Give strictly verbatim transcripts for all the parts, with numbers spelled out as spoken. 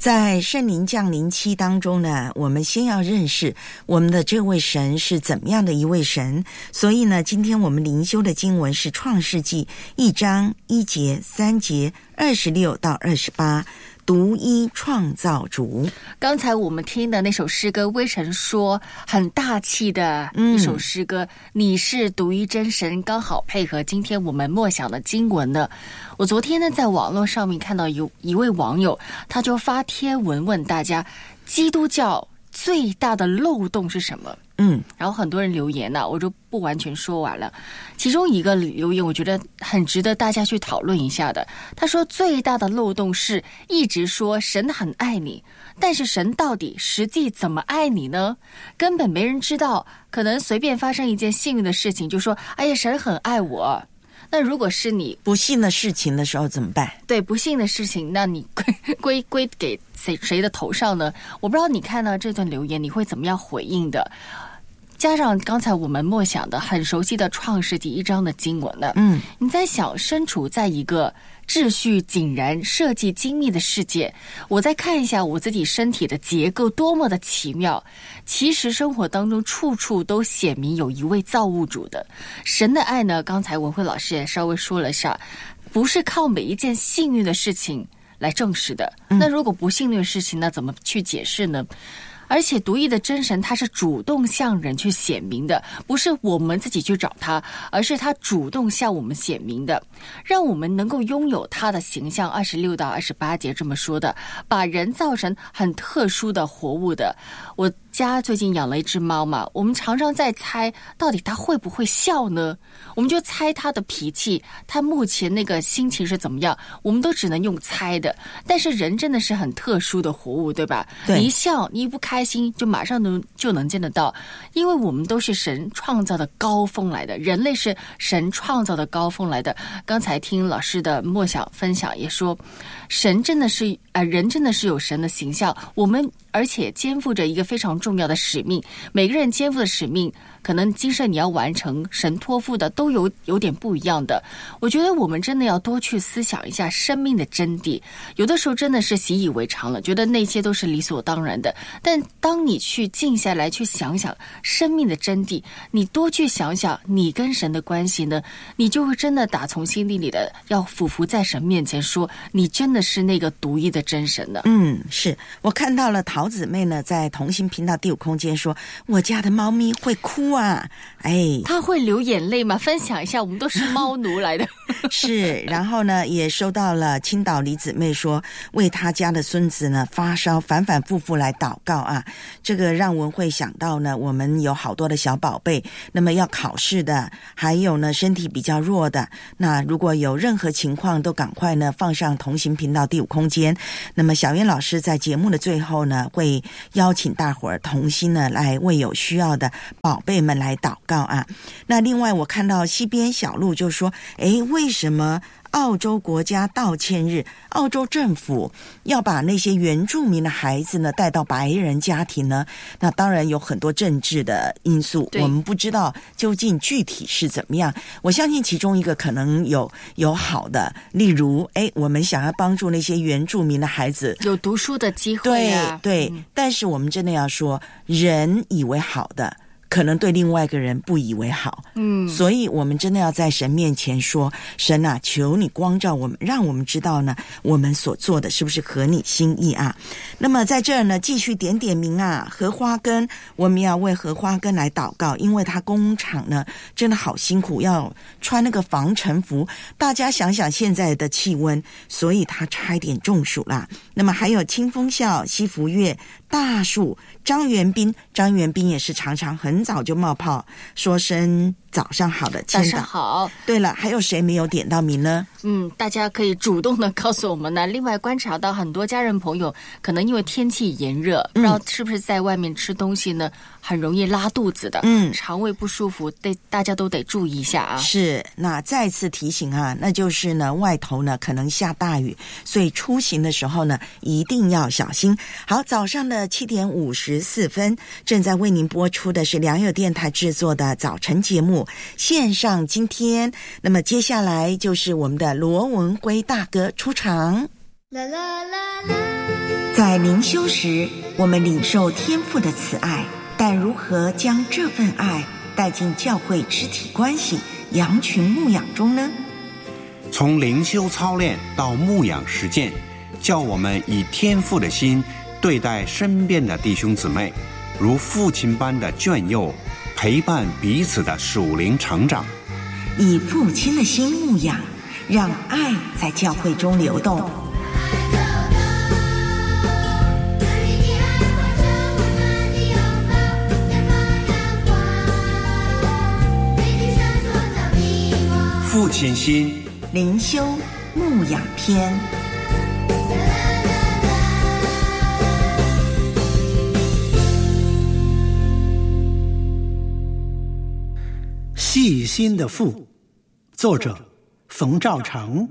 在圣灵降临期当中呢，我们先要认识我们的这位神是怎么样的一位神。所以呢，今天我们灵修的经文是创世纪一章一节、三节、二十六到二十八。独一创造主。 刚才我们听的那首诗歌，威神说很大气的一首诗歌、嗯、你是独一真神，刚好配合今天我们默想的经文的。我昨天呢在网络上面看到有一位网友，他就发贴文问大家，基督教最大的漏洞是什么？嗯，然后很多人留言呢、啊，我就不完全说完了。其中一个留言我觉得很值得大家去讨论一下的。他说最大的漏洞是一直说神很爱你，但是神到底实际怎么爱你呢？根本没人知道，可能随便发生一件幸运的事情就说哎呀神很爱我。那如果是你不幸的事情的时候怎么办？ 对，不幸的事情，那你归归归给谁谁的头上呢？我不知道你看到这段留言你会怎么样回应的。加上刚才我们默想的很熟悉的创世纪一章的经文呢，嗯，你在想身处在一个秩序井然、设计精密的世界，我再看一下我自己身体的结构多么的奇妙。其实生活当中处处都显明有一位造物主的。神的爱呢，刚才文慧老师也稍微说了一下，不是靠每一件幸运的事情来证实的。那如果不幸运的事情，那怎么去解释呢？而且独一的真神他是主动向人去显明的，不是我们自己去找他，而是他主动向我们显明的，让我们能够拥有他的形象。二十六到二十八节这么说的，把人造成很特殊的活物的。我家最近养了一只猫嘛，我们常常在猜到底它会不会笑呢？我们就猜它的脾气，它目前那个心情是怎么样，我们都只能用猜的。但是人真的是很特殊的活物，对吧？对，你一笑，你一不开心，就马上能就能见得到，因为我们都是神创造的高峰来的，人类是神创造的高峰来的。刚才听老师的默想分享也说，神真的是呃，人真的是有神的形象，我们而且肩负着一个非常重要的使命。每个人肩负的使命，可能今生你要完成，神托付的都有有点不一样的。我觉得我们真的要多去思想一下生命的真谛。有的时候真的是习以为常了，觉得那些都是理所当然的。但当你去静下来去想想生命的真谛，你多去想想你跟神的关系呢，你就会真的打从心底里的要俯伏在神面前说，你真的是那个独一的真神呢。 嗯，是我看到了桃姊妹呢在同心频道第五空间说，我家的猫咪会哭啊，哎， 它会流眼泪吗？分享一下，我们都是猫奴来的。 是，然后呢也收到了青岛李姊妹说，为他家的孙子呢发烧，反反复复来祷告啊。这个让文慧想到呢，我们有好多的小宝贝，那么要考试的，还有呢身体比较弱的，那如果有任何情况都赶快呢放上同行频道第五空间。那么小燕老师在节目的最后呢，会邀请大伙儿同心呢来为有需要的宝贝们来祷告啊。那另外我看到西边小路就说，诶，为什么澳洲国家道歉日，澳洲政府要把那些原住民的孩子呢带到白人家庭呢？那当然有很多政治的因素，我们不知道究竟具体是怎么样。我相信其中一个可能有有好的，例如诶，我们想要帮助那些原住民的孩子有读书的机会啊， 对对、嗯、但是我们真的要说，人以为好的可能对另外一个人不以为好，嗯，所以我们真的要在神面前说，神啊，求你光照我们，让我们知道呢，我们所做的是不是合你心意啊？那么在这儿呢，继续点点名啊，荷花根，我们要为荷花根来祷告，因为他工厂呢真的好辛苦，要穿那个防尘服，大家想想现在的气温，所以他差一点中暑啦。那么还有清风笑、西福月、大树、张元斌，张元斌也是常常很早就冒泡说声早上好的签早上好。 对了，还有谁没有点到名呢？ 嗯，大家可以主动的告诉我们呢。另外观察到很多家人朋友可能因为天气炎热，不知道是不是在外面吃东西呢，很容易拉肚子的，嗯，肠胃不舒服，得大家都得注意一下啊。 是，那再次提醒啊，那就是呢外头呢可能下大雨，所以出行的时候呢一定要小心。好，早上的七点五十四分，正在为您播出的是良友电台制作的早晨节目线上今天。那么接下来就是我们的罗文辉大哥出场。啦啦啦啦， 在灵修时，我们领受天父的慈爱，但如何将这份爱带进教会肢体关系、羊群牧养中呢？ 从灵修操练到牧养实践，叫我们以天父的心对待身边的弟兄姊妹，如父亲般的眷佑，陪伴彼此的属灵成长。 以父亲的心牧养，让爱在教会中流动。 父亲心灵修牧养篇。 细心的父，作者冯兆成。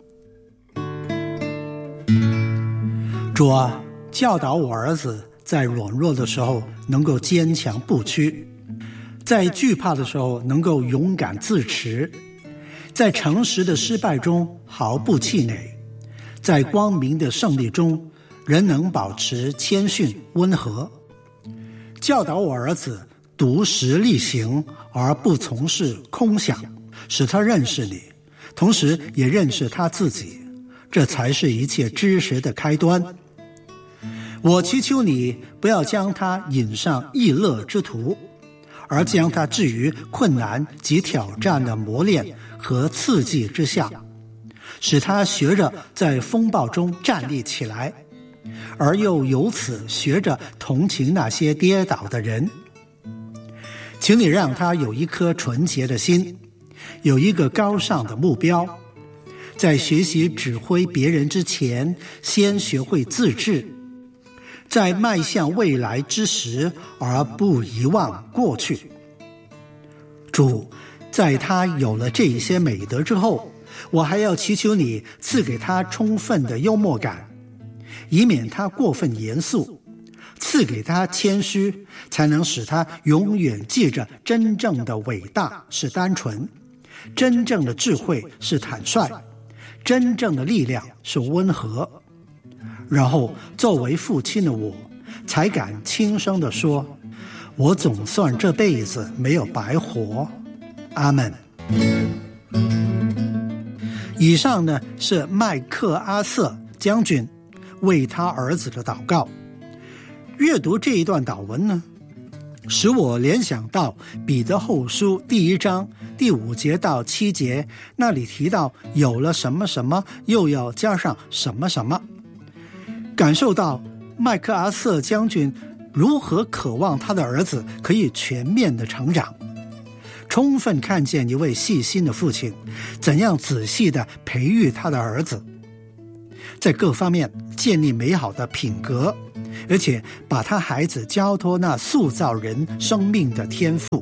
主啊，教导我儿子在软弱的时候能够坚强不屈，在惧怕的时候能够勇敢自持，在诚实的失败中毫不气馁，在光明的胜利中仍能保持谦逊温和。教导我儿子独实力行，而不从事空想，使他认识你，同时也认识他自己，这才是一切知识的开端。我祈求你不要将他引上逸乐之途，而将他置于困难及挑战的磨练和刺激之下，使他学着在风暴中站立起来，而又由此学着同情那些跌倒的人。请你让他有一颗纯洁的心，有一个高尚的目标，在学习指挥别人之前，先学会自制，在迈向未来之时而不遗忘过去。主，在他有了这些美德之后，我还要祈求你赐给他充分的幽默感，以免他过分严肃，赐给他谦虚，才能使他永远记着真正的伟大是单纯，真正的智慧是坦率，真正的力量是温和。然后作为父亲的我，才敢轻声地说，我总算这辈子没有白活。阿们。以上呢是麦克阿瑟将军为他儿子的祷告。阅读这一段祷文呢，使我联想到彼得后书第一章第五节到七节，那里提到有了什么什么，又要加上什么什么，感受到麦克阿瑟将军如何渴望他的儿子可以全面的成长，充分看见一位细心的父亲怎样仔细的培育他的儿子，在各方面建立美好的品格，而且把他孩子交托那塑造人生命的天赋。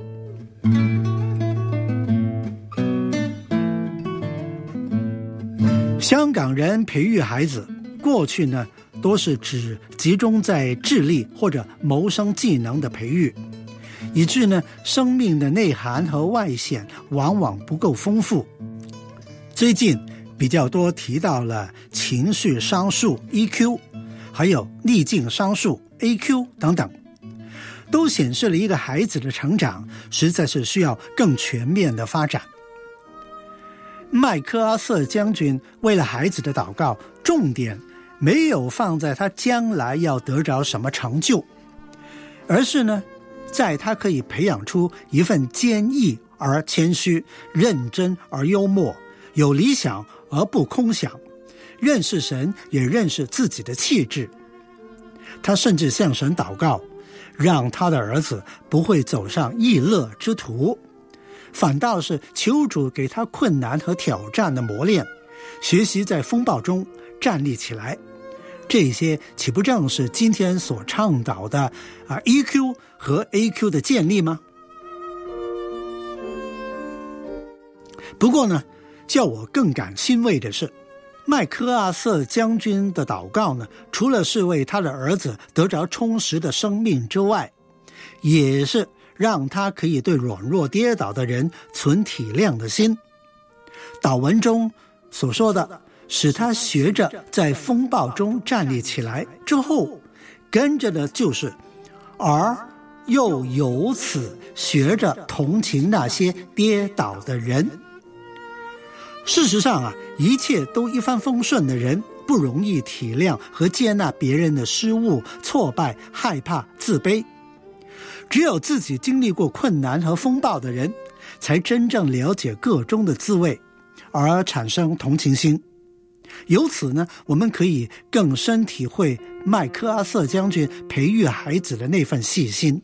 香港人培育孩子，过去呢都是指集中在智力或者谋生技能的培育，以致呢生命的内涵和外显往往不够丰富。最近比较多提到了情绪商数 E Q， 还有逆境商数 A Q 等等，都显示了一个孩子的成长实在是需要更全面的发展。麦克阿瑟将军为了孩子的祷告，重点没有放在他将来要得着什么成就，而是呢在他可以培养出一份坚毅而谦虚，认真而幽默，有理想而不空想，认识神也认识自己的气质。他甚至向神祷告，让他的儿子不会走上逸乐之途，反倒是求主给他困难和挑战的磨练，学习在风暴中站立起来。这些岂不正是今天所倡导的啊 E Q 和 A Q 的建立吗？不过呢，叫我更感欣慰的是，麦克阿瑟将军的祷告呢，除了是为他的儿子得着充实的生命之外，也是让他可以对软弱跌倒的人存体谅的心。祷文中所说的使他学着在风暴中站立起来，之后跟着的就是而又由此学着同情那些跌倒的人。事实上啊，一切都一帆风顺的人不容易体谅和接纳别人的失误、挫败、害怕、自卑。只有自己经历过困难和风暴的人，才真正了解个中的滋味，而产生同情心。由此呢，我们可以更深体会麦克阿瑟将军培育孩子的那份细心。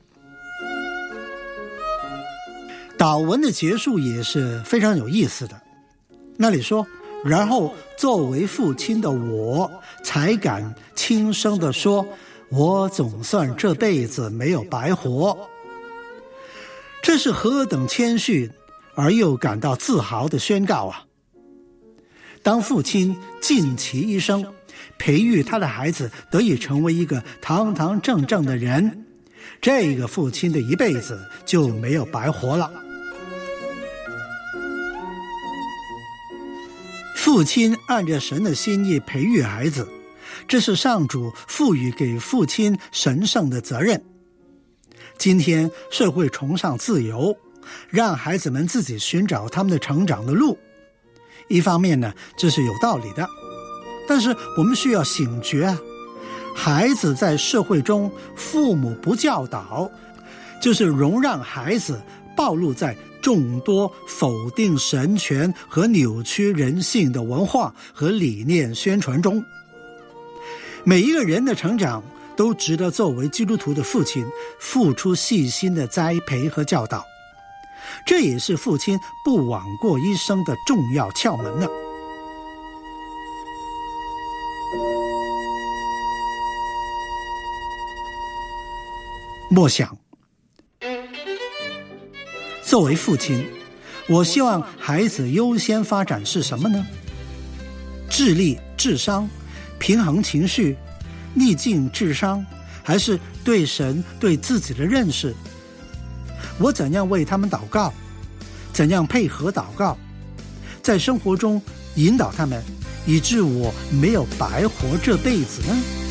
祷文的结束也是非常有意思的，那里说，然后作为父亲的我才敢轻声地说，我总算这辈子没有白活。这是何等谦逊而又感到自豪的宣告啊！当父亲尽其一生培育他的孩子得以成为一个堂堂正正的人，这个父亲的一辈子就没有白活了。父亲按着神的心意培育孩子，这是上主赋予给父亲神圣的责任。今天社会崇尚自由，让孩子们自己寻找他们的成长的路。一方面呢，这是有道理的，但是我们需要醒觉啊，孩子在社会中父母不教导，就是容让孩子暴露在众多否定神权和扭曲人性的文化和理念宣传中。每一个人的成长都值得作为基督徒的父亲付出细心的栽培和教导，这也是父亲不枉过一生的重要窍门呢。默想，作为父亲，我希望孩子优先发展是什么呢？智力、智商、平衡情绪、逆境智商，还是对神、对自己的认识？我怎样为他们祷告？怎样配合祷告？在生活中引导他们，以致我没有白活这辈子呢？